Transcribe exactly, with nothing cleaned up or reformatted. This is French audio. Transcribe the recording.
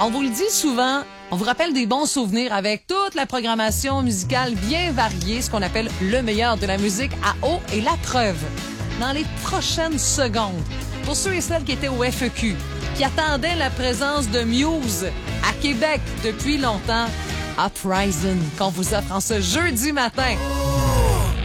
On vous le dit souvent, on vous rappelle des bons souvenirs avec toute la programmation musicale bien variée, ce qu'on appelle le meilleur de la musique à eau et la preuve. Dans les prochaines secondes, pour ceux et celles qui étaient au F E Q, qui attendaient la présence de Muse à Québec depuis longtemps, Uprising qu'on vous offre en ce jeudi matin.